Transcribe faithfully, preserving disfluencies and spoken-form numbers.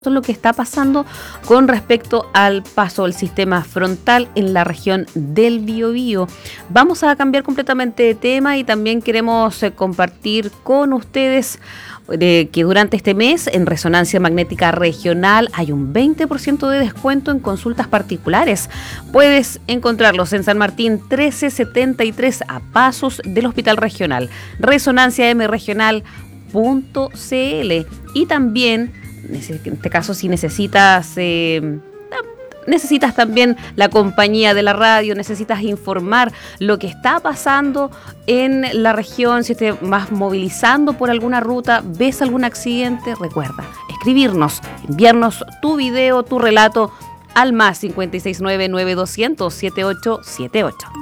lo que está pasando con respecto al paso del sistema frontal en la región del Biobío. Vamos a cambiar completamente de tema y también queremos eh, compartir con ustedes eh, que durante este mes en Resonancia Magnética Regional hay un veinte por ciento de descuento en consultas particulares. Puedes encontrarlos en San Martín trece setenta y tres a pasos del Hospital Regional. resonancia m regional punto c l y también en este caso, si necesitas eh, necesitas también la compañía de la radio, necesitas informar lo que está pasando en la región, si te vas movilizando por alguna ruta, ves algún accidente, recuerda, escribirnos, enviarnos tu video, tu relato al más cinco seis nueve nueve dos cero cero siete ocho siete ocho.